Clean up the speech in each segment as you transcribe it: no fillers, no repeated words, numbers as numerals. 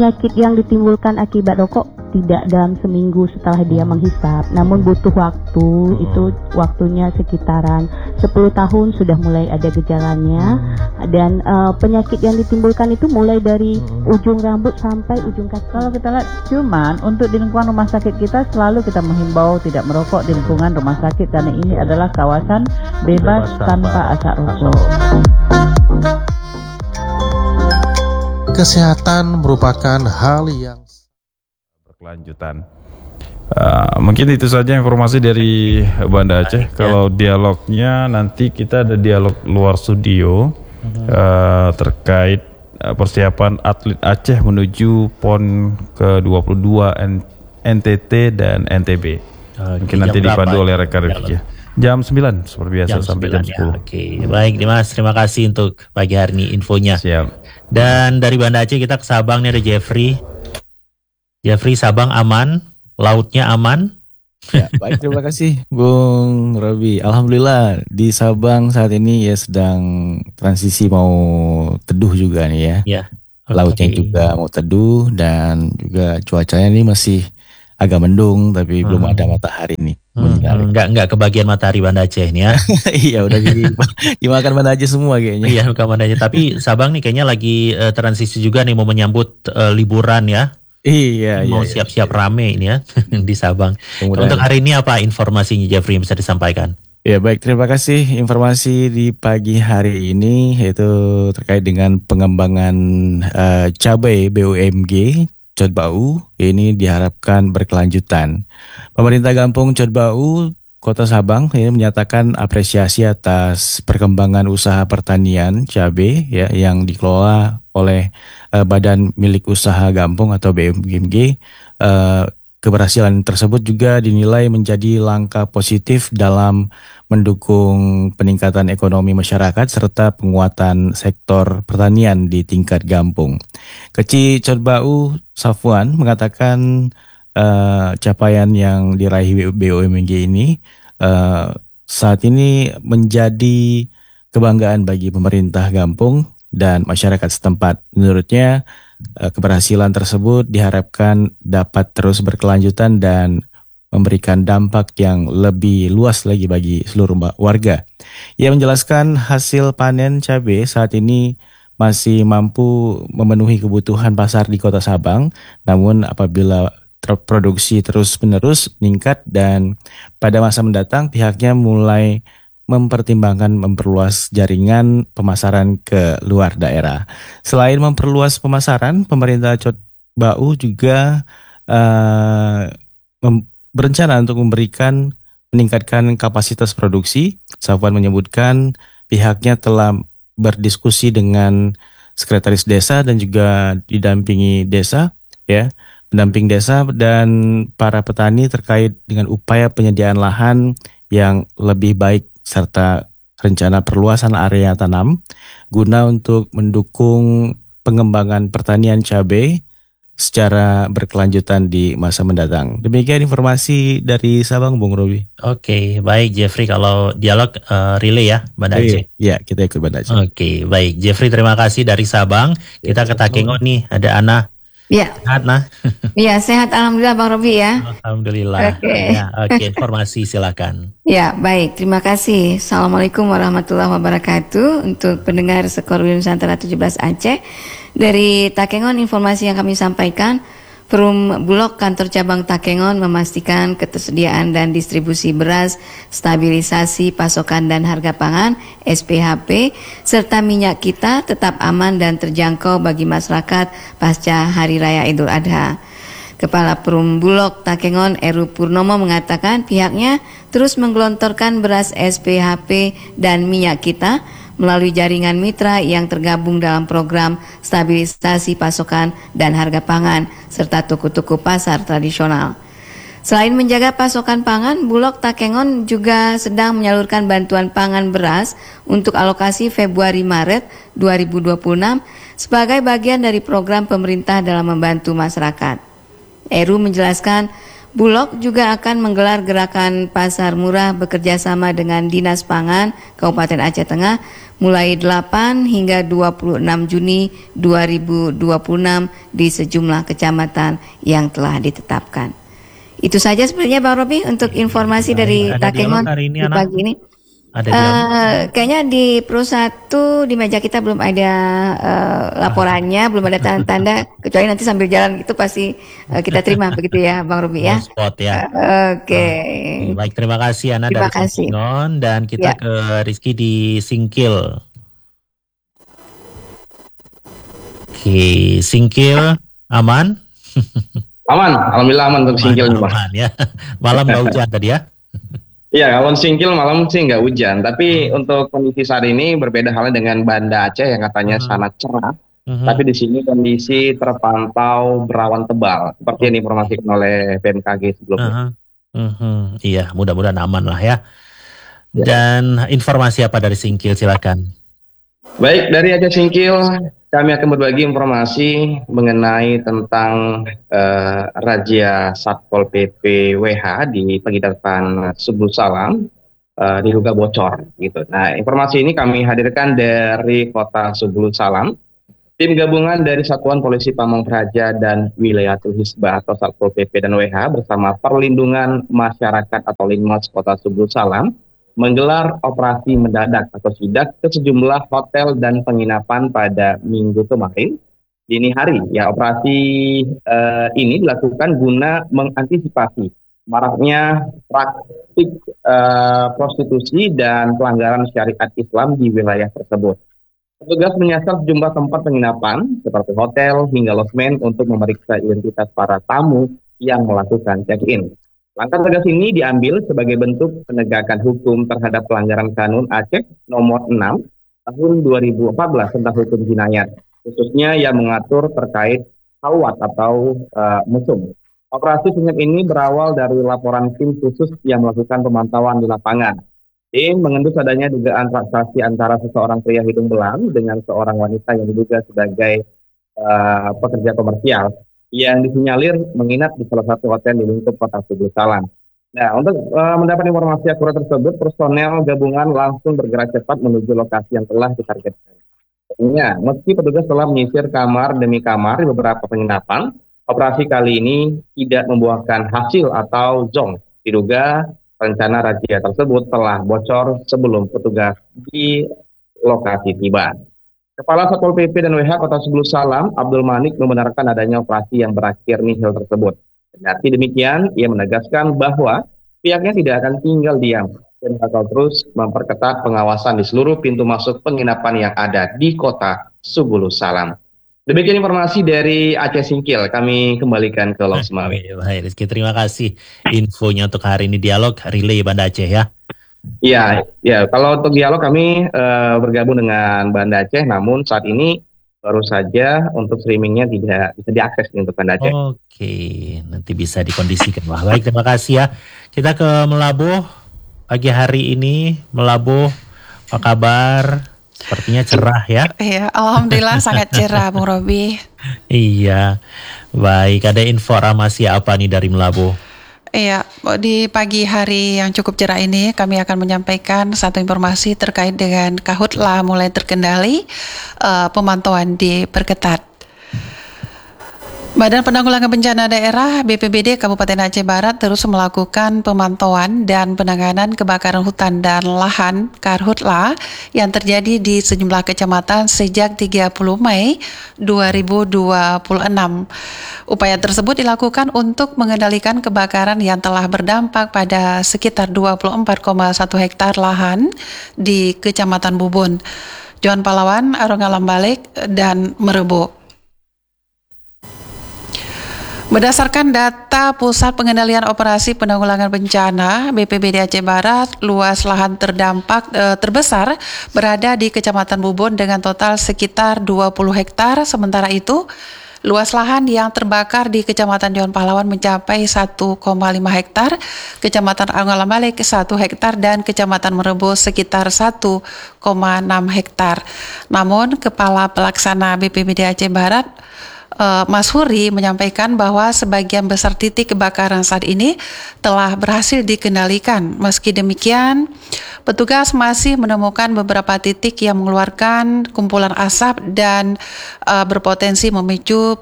Penyakit yang ditimbulkan akibat rokok tidak dalam seminggu setelah dia menghisap, namun butuh waktu. Itu waktunya sekitaran 10 tahun sudah mulai ada gejalanya. Dan penyakit yang ditimbulkan itu mulai dari ujung rambut sampai ujung kaki. Kalau kita lihat, cuman untuk di lingkungan rumah sakit kita selalu kita menghimbau tidak merokok di lingkungan rumah sakit, karena ini adalah kawasan bebas tanpa asap rokok. Kesehatan merupakan hal yang berkelanjutan. Mungkin itu saja informasi dari Banda Aceh. Kalau dialognya nanti kita ada dialog luar studio terkait persiapan atlet Aceh menuju PON ke-22 NTT dan NTB. Mungkin nanti dipadu oleh rekan kerja. Jam 9 seperti biasa sampai jam 10. Ya. Oke, baik Dimas, terima kasih untuk pagi hari ini infonya. Siap. Dan dari Banda Aceh kita ke Sabang nih, ada Jeffrey. Jeffrey, Sabang aman, lautnya aman. Ya, baik, terima kasih Bung Robi. Alhamdulillah di Sabang saat ini ya sedang transisi mau teduh juga nih ya. Ya. Lautnya juga mau teduh dan juga cuacanya ini masih agak mendung tapi belum ada matahari nih. Enggak kebagian matahari Banda Aceh ini ya. Iya, udah dimakan Banda Aceh semua kayaknya. Iya, bukan Banda Aceh. Tapi Sabang nih kayaknya lagi transisi juga nih, mau menyambut liburan ya. Iya, mau siap-siap rame ini ya di Sabang. Untuk hari ini apa informasinya Jeffrey yang bisa disampaikan? Ya baik, terima kasih informasi di pagi hari ini yaitu terkait dengan pengembangan cabai BUMG Codbau. Ini diharapkan berkelanjutan. Pemerintah Kampung Codbau Kota Sabang ini menyatakan apresiasi atas perkembangan usaha pertanian cabai ya yang dikelola oleh Badan Milik Usaha Kampung atau BUMG. Keberhasilan tersebut juga dinilai menjadi langkah positif dalam mendukung peningkatan ekonomi masyarakat serta penguatan sektor pertanian di tingkat kampung. Keci Codbau Safwan mengatakan capaian yang diraih BUMG ini saat ini menjadi kebanggaan bagi pemerintah kampung dan masyarakat setempat. Menurutnya keberhasilan tersebut diharapkan dapat terus berkelanjutan dan memberikan dampak yang lebih luas lagi bagi seluruh warga. Ia menjelaskan hasil panen cabai saat ini masih mampu memenuhi kebutuhan pasar di Kota Sabang, namun apabila produksi terus-menerus meningkat dan pada masa mendatang pihaknya mulai mempertimbangkan memperluas jaringan pemasaran ke luar daerah. Selain memperluas pemasaran, pemerintah Codbau juga berencana untuk meningkatkan kapasitas produksi. Safwan menyebutkan pihaknya telah berdiskusi dengan sekretaris desa dan juga didampingi desa, pendamping desa dan para petani terkait dengan upaya penyediaan lahan yang lebih baik serta rencana perluasan area tanam guna untuk mendukung pengembangan pertanian cabai secara berkelanjutan di masa mendatang. Demikian informasi dari Sabang, Bung Robi. Oke, baik Jeffrey, kalau dialog relay ya Banda Aceh. Iya, kita ikut Banda Aceh. Oke, baik Jeffrey, terima kasih dari Sabang. Kita ke Takengon nih, ada Ana. Ya. Sehat, Nah? Ya, sehat alhamdulillah Bang Robi ya. Alhamdulillah. Oke, informasi silakan. Ya, baik. Terima kasih. Assalamualaikum warahmatullahi wabarakatuh. Untuk pendengar Skor Nusantara 17 Aceh. Dari Takengon, informasi yang kami sampaikan, Perum Bulog Kantor Cabang Takengon memastikan ketersediaan dan distribusi beras, stabilisasi pasokan dan harga pangan (SPHP) serta minyak kita tetap aman dan terjangkau bagi masyarakat pasca Hari Raya Idul Adha. Kepala Perum Bulog Takengon Eru Purnomo mengatakan pihaknya terus menggelontorkan beras SPHP dan minyak kita melalui jaringan mitra yang tergabung dalam program stabilisasi pasokan dan harga pangan serta toko-toko pasar tradisional. Selain menjaga pasokan pangan, Bulog Takengon juga sedang menyalurkan bantuan pangan beras untuk alokasi Februari-Maret 2026 sebagai bagian dari program pemerintah dalam membantu masyarakat. Eru menjelaskan Bulog juga akan menggelar gerakan pasar murah bekerjasama dengan Dinas Pangan Kabupaten Aceh Tengah mulai 8 hingga 26 Juni 2026 di sejumlah kecamatan yang telah ditetapkan. Itu saja sebenarnya Bang Robi untuk informasi dari Takengon di pagi ini. Kayaknya di Pro 1 di meja kita belum ada laporannya, belum ada tanda-tanda, kecuali nanti sambil jalan itu pasti kita terima begitu ya Bang Robi ya. Spot ya. Oke. Baik, terima kasih Ana Terima dari kasih. Takengon, dan kita ke Rizky di Singkil. Oke, Singkil aman? Aman, alhamdulillah aman untuk Singkil nih, Pak. Aman ya. Malam nggak hujan tadi ya? Iya, kalau Singkil malam sih nggak hujan, tapi untuk kondisi saat ini berbeda halnya dengan Banda Aceh yang katanya sangat cerah. Tapi di sini kondisi terpantau berawan tebal, seperti yang diinformasikan oleh BMKG sebelumnya. Iya, mudah-mudahan aman lah ya. Dan informasi apa dari Singkil, silakan. Baik, dari Aceh Singkil kami akan berbagi informasi mengenai tentang razia Satpol PP WH di Pegidatan Subul Salam diduga bocor gitu. Nah, informasi ini kami hadirkan dari Kota Subul Salam. Tim gabungan dari Satuan Polisi Pamong Praja dan Wilayatul Hisbah atau Satpol PP dan WH bersama Perlindungan Masyarakat atau Linmas Kota Subul Salam menggelar operasi mendadak atau sidak ke sejumlah hotel dan penginapan pada Minggu kemarin dini hari. Ya, operasi ini dilakukan guna mengantisipasi maraknya praktik prostitusi dan pelanggaran syariat Islam di wilayah tersebut. Petugas menyasar sejumlah tempat penginapan seperti hotel hingga losmen untuk memeriksa identitas para tamu yang melakukan check-in. Langkah tegas ini diambil sebagai bentuk penegakan hukum terhadap pelanggaran Kanun Aceh nomor 6 tahun 2014 tentang hukum jinayat, khususnya yang mengatur terkait khawat atau mesum. Operasi senyap ini berawal dari laporan tim khusus yang melakukan pemantauan di lapangan. Tim mengendus adanya dugaan transaksi antara seseorang pria hidung belang dengan seorang wanita yang diduga sebagai pekerja komersial yang disinyalir menginap di salah satu hotel di lingkup Kota Subul Salam. Nah, untuk mendapat informasi akurat tersebut, personel gabungan langsung bergerak cepat menuju lokasi yang telah ditargetkan. Ya, meski petugas telah menyisir kamar demi kamar di beberapa penginapan, operasi kali ini tidak membuahkan hasil atau zong. Diduga rencana razia tersebut telah bocor sebelum petugas di lokasi tiba. Kepala Satpol PP dan WH Kota Subul Salam, Abdul Manik, membenarkan adanya operasi yang berakhir nihil tersebut. Kendati demikian, ia menegaskan bahwa pihaknya tidak akan tinggal diam dan bakal terus memperketat pengawasan di seluruh pintu masuk penginapan yang ada di Kota Subul Salam. Demikian informasi dari Aceh Singkil. Kami kembalikan ke Long Semawi. Baik, Rizky, terima kasih infonya untuk hari ini dialog relay Banda Aceh ya. Iya, ya. Kalau untuk dialog kami bergabung dengan Banda Aceh, namun saat ini baru saja untuk streamingnya tidak bisa diakses untuk Banda Aceh. Oke, nanti bisa dikondisikan. Wah, baik, terima kasih ya. Kita ke Melabuh pagi hari ini. Melabuh, apa kabar? Sepertinya cerah ya. Iya, alhamdulillah sangat cerah, Bung Robi. Iya, baik. Ada informasi apa nih dari Melabuh? Iya, di pagi hari yang cukup cerah ini kami akan menyampaikan satu informasi terkait dengan Karhutla mulai terkendali, pemantauan diperketat. Badan Penanggulangan Bencana Daerah BPBD Kabupaten Aceh Barat terus melakukan pemantauan dan penanganan kebakaran hutan dan lahan Karhutla yang terjadi di sejumlah kecamatan sejak 30 Mei 2026. Upaya tersebut dilakukan untuk mengendalikan kebakaran yang telah berdampak pada sekitar 24,1 hektar lahan di Kecamatan Bubun, John Pahlawan, Arong Alam Balik, dan Merebok. Berdasarkan data Pusat Pengendalian Operasi Penanggulangan Bencana BPBD Aceh Barat, luas lahan terdampak terbesar berada di Kecamatan Bubun dengan total sekitar 20 hektar. Sementara itu, luas lahan yang terbakar di Kecamatan John Pahlawan mencapai 1,5 hektar, Kecamatan Arong Alam Balik 1 hektar, dan Kecamatan Merebok sekitar 1,6 hektar. Namun, Kepala Pelaksana BPBD Aceh Barat Mas Huri menyampaikan bahwa sebagian besar titik kebakaran saat ini telah berhasil dikendalikan. Meski demikian, petugas masih menemukan beberapa titik yang mengeluarkan kumpulan asap dan berpotensi memicu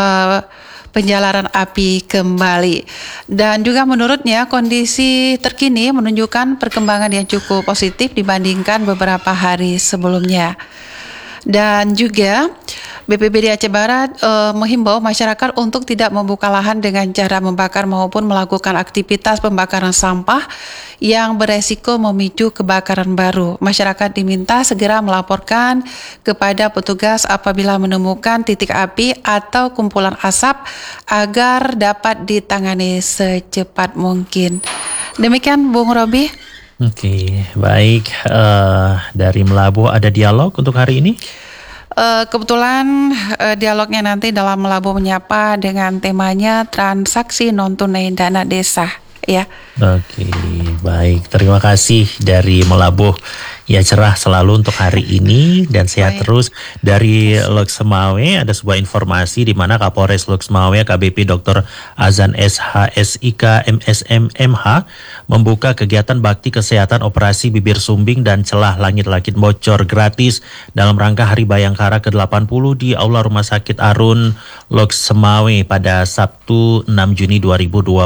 penjalaran api kembali. Dan juga menurutnya kondisi terkini menunjukkan perkembangan yang cukup positif dibandingkan beberapa hari sebelumnya. Dan juga BPBD Aceh Barat menghimbau masyarakat untuk tidak membuka lahan dengan cara membakar maupun melakukan aktivitas pembakaran sampah yang beresiko memicu kebakaran baru. Masyarakat diminta segera melaporkan kepada petugas apabila menemukan titik api atau kumpulan asap agar dapat ditangani secepat mungkin. Demikian Bung Robi. Oke, baik. Dari Melabuh ada dialog untuk hari ini? Kebetulan dialognya nanti dalam Melabuh Menyapa dengan temanya transaksi non-tunai dana desa. Ya. Oke, baik. Terima kasih dari Melabuh. Ya, cerah selalu untuk hari ini dan sehat terus. Dari Lok Semawe ada sebuah informasi di mana Kapolres Lok Semawe AKBP Dr. Azan SHSIK MSM MH membuka kegiatan bakti kesehatan operasi bibir sumbing dan celah langit-langit bocor gratis dalam rangka Hari Bayangkara ke-80 di Aula Rumah Sakit Arun Lok Semawe pada Sabtu 6 Juni 2026.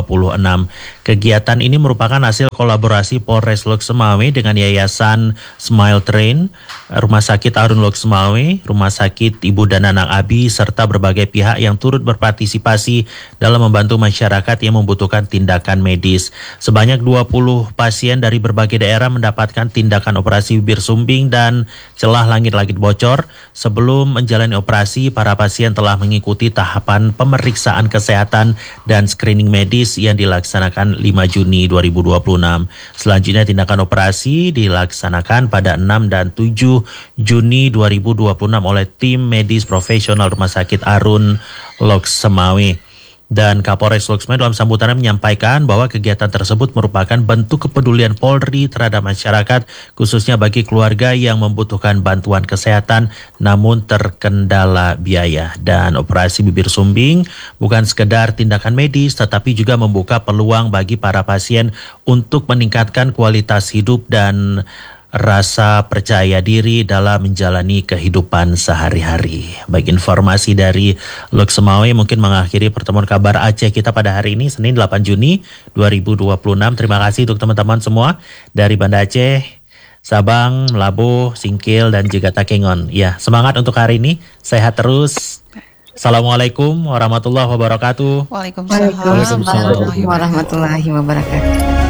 Kegiatan ini merupakan hasil kolaborasi Polres Lok Semawe dengan Yayasan Smile Train, Rumah Sakit Arun Lok Semawe, Rumah Sakit Ibu dan Anak Abi, serta berbagai pihak yang turut berpartisipasi dalam membantu masyarakat yang membutuhkan tindakan medis. Sebanyak 20 pasien dari berbagai daerah mendapatkan tindakan operasi bibir sumbing dan celah langit-langit bocor. Sebelum menjalani operasi, para pasien telah mengikuti tahapan pemeriksaan kesehatan dan screening medis yang dilaksanakan 5 Juni 2026. Selanjutnya tindakan operasi dilaksanakan pada 6 dan 7 Juni 2026 oleh tim medis profesional Rumah Sakit Arun Lok Semawe. Dan Kapolres Lok Semawe dalam sambutannya menyampaikan bahwa kegiatan tersebut merupakan bentuk kepedulian Polri terhadap masyarakat, khususnya bagi keluarga yang membutuhkan bantuan kesehatan namun terkendala biaya. Dan operasi bibir sumbing bukan sekedar tindakan medis, tetapi juga membuka peluang bagi para pasien untuk meningkatkan kualitas hidup dan rasa percaya diri dalam menjalani kehidupan sehari-hari. Baik, informasi dari Lok Semawe mungkin mengakhiri pertemuan kabar Aceh kita pada hari ini, Senin 8 Juni 2026. Terima kasih untuk teman-teman semua dari Banda Aceh, Sabang, Melabuh, Singkil, dan juga Takengon. Ya, semangat untuk hari ini, sehat terus. Assalamualaikum warahmatullahi wabarakatuh. Waalaikumsalam warahmatullahi wabarakatuh.